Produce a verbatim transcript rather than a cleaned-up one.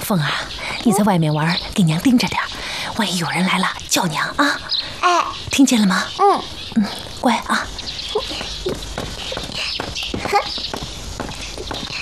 凤啊，你在外面玩，给娘盯着点，万一有人来了叫娘啊！ 哎， 听见了吗？ 嗯嗯，乖啊。